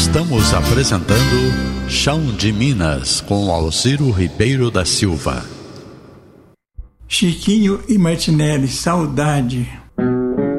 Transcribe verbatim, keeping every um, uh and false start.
Estamos apresentando Chão de Minas com Alciro Ribeiro da Silva. Chiquinho e Martinelli, saudade.